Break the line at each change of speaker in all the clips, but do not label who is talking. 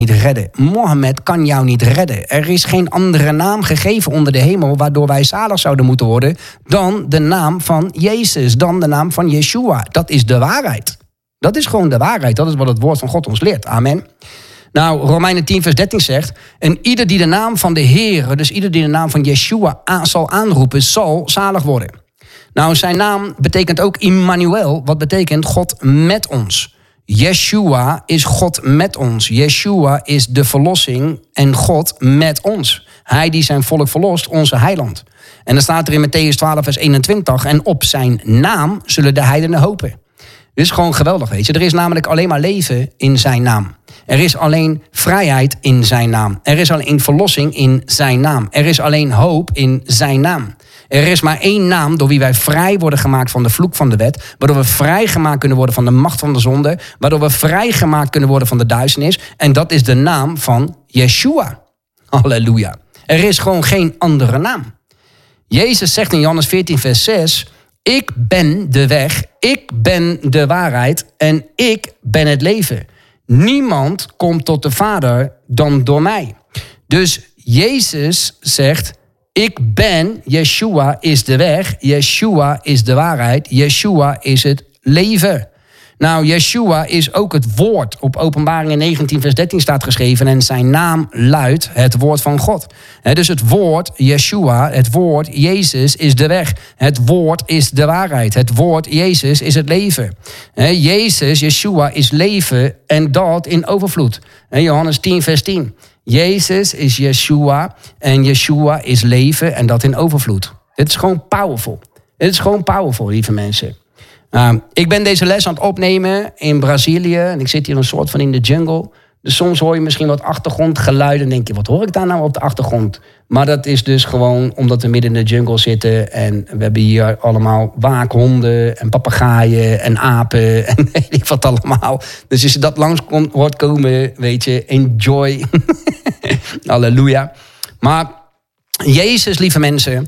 niet redden. Mohammed kan jou niet redden. Er is geen andere naam gegeven onder de hemel waardoor wij zalig zouden moeten worden dan de naam van Jezus, dan de naam van Yeshua. Dat is de waarheid. Dat is gewoon de waarheid. Dat is wat het woord van God ons leert. Amen. Nou, Romeinen 10 vers 13 zegt, en ieder die de naam van de Heere, dus ieder die de naam van Yeshua zal aanroepen, zal zalig worden. Nou, zijn naam betekent ook Immanuel, wat betekent God met ons. Yeshua is God met ons. Yeshua is de verlossing en God met ons. Hij die zijn volk verlost, onze heiland. En dan staat er in Mattheüs 12 vers 21, en op zijn naam zullen de heidenen hopen. Dit is gewoon geweldig, weet je. Er is namelijk alleen maar leven in zijn naam. Er is alleen vrijheid in zijn naam. Er is alleen verlossing in zijn naam. Er is alleen hoop in zijn naam. Er is maar één naam door wie wij vrij worden gemaakt van de vloek van de wet. Waardoor we vrijgemaakt kunnen worden van de macht van de zonde. Waardoor we vrijgemaakt kunnen worden van de duisternis. En dat is de naam van Yeshua. Halleluja. Er is gewoon geen andere naam. Jezus zegt in Johannes 14 vers 6... Ik ben de weg, ik ben de waarheid en ik ben het leven. Niemand komt tot de Vader dan door mij. Dus Jezus zegt, ik ben, Yeshua is de weg, Yeshua is de waarheid, Yeshua is het leven. Nou, Yeshua is ook het woord. Op Openbaringen 19 vers 13 staat geschreven, en zijn naam luidt het woord van God. Dus het woord Yeshua, het woord Jezus is de weg. Het woord is de waarheid. Het woord Jezus is het leven. Jezus, Yeshua is leven en dat in overvloed. Johannes 10 vers 10. Jezus is Yeshua en Yeshua is leven en dat in overvloed. Het is gewoon powerful. Het is gewoon powerful, lieve mensen. Ik ben deze les aan het opnemen in Brazilië. En ik zit hier een soort van in de jungle. Dus soms hoor je misschien wat achtergrondgeluiden. En denk je, wat hoor ik daar nou op de achtergrond? Maar dat is dus gewoon omdat we midden in de jungle zitten. En we hebben hier allemaal waakhonden en papegaaien en apen. En weet ik wat allemaal. Dus als je dat langs hoort komen, weet je, enjoy. Halleluja. Maar Jezus, lieve mensen,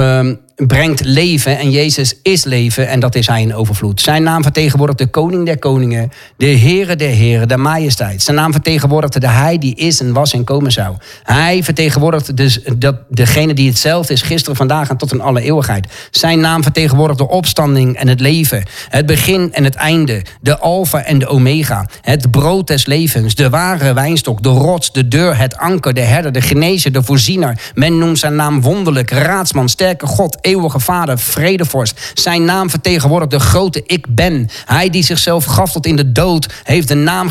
brengt leven en Jezus is leven en dat is hij in overvloed. Zijn naam vertegenwoordigt de koning der koningen, de Heere der heren, de majesteit. Zijn naam vertegenwoordigt de hij die is en was en komen zou. Hij vertegenwoordigt dus degene die hetzelfde is gisteren, vandaag en tot in alle eeuwigheid. Zijn naam vertegenwoordigt de opstanding en het leven, het begin en het einde, de alfa en de omega, het brood des levens, de ware wijnstok, de rots, de deur, het anker, de herder, de genezer, de voorziener. Men noemt zijn naam wonderlijk, raadsman, sterke God, eeuwige Vader, vredevorst. Zijn naam vertegenwoordigt de grote ik ben. Hij die zichzelf gaf tot in de dood, heeft de naam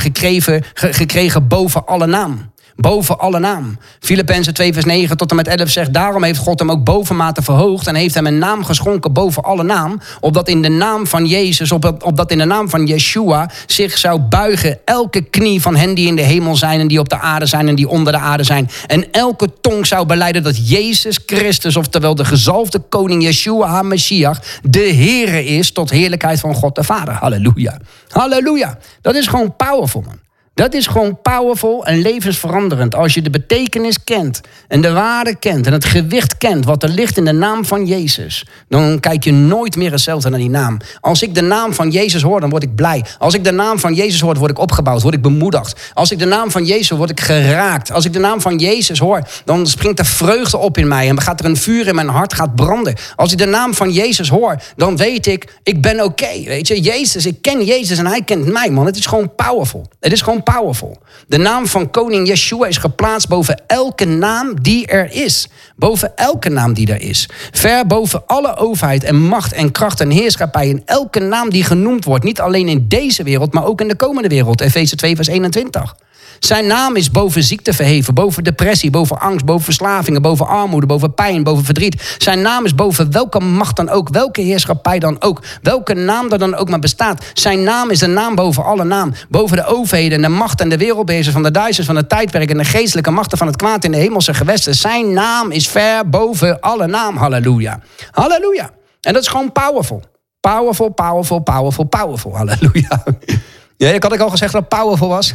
gekregen boven alle naam. Boven alle naam. Filippenzen 2 vers 9 tot en met 11 zegt, daarom heeft God hem ook bovenmate verhoogd en heeft hem een naam geschonken boven alle naam, opdat in de naam van Jezus, opdat in de naam van Yeshua zich zou buigen elke knie van hen die in de hemel zijn en die op de aarde zijn en die onder de aarde zijn. En elke tong zou belijden dat Jezus Christus, oftewel de gezalfde koning Yeshua HaMashiach, de Heere is tot heerlijkheid van God de Vader. Halleluja. Halleluja. Dat is gewoon powerful, man. Dat is gewoon powerful en levensveranderend. Als je de betekenis kent en de waarde kent en het gewicht kent wat er ligt in de naam van Jezus, dan kijk je nooit meer hetzelfde naar die naam. Als ik de naam van Jezus hoor, dan word ik blij. Als ik de naam van Jezus hoor, word ik opgebouwd, word ik bemoedigd. Als ik de naam van Jezus hoor, word ik geraakt. Als ik de naam van Jezus hoor, dan springt er vreugde op in mij en gaat er een vuur in mijn hart gaat branden. Als ik de naam van Jezus hoor, dan weet ik ben oké. Weet je, Jezus, ik ken Jezus en hij kent mij, man. Het is gewoon powerful. Het is gewoon powerful. De naam van koning Yeshua is geplaatst boven elke naam die er is. Boven elke naam die er is. Ver boven alle overheid en macht en kracht en heerschappij. En elke naam die genoemd wordt. Niet alleen in deze wereld, maar ook in de komende wereld. Efeze 2 vers 21. Zijn naam is boven ziekte verheven, boven depressie, boven angst, boven verslavingen, boven armoede, boven pijn, boven verdriet. Zijn naam is boven welke macht dan ook, welke heerschappij dan ook, welke naam er dan ook maar bestaat. Zijn naam is de naam boven alle naam, boven de overheden en de macht en de wereldbeheersers van de duisternis van het tijdperk en de geestelijke machten van het kwaad in de hemelse gewesten. Zijn naam is ver boven alle naam. Halleluja. Halleluja. En dat is gewoon powerful. Powerful, powerful, powerful, powerful. Halleluja. Ja, ik had al gezegd dat het powerful was.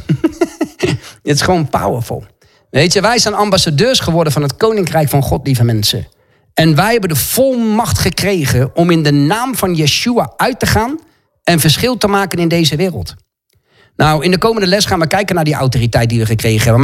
Het is gewoon powerful. Weet je, wij zijn ambassadeurs geworden van het Koninkrijk van God, lieve mensen. En wij hebben de volmacht gekregen om in de naam van Yeshua uit te gaan en verschil te maken in deze wereld. Nou, in de komende les gaan we kijken naar die autoriteit die we gekregen hebben.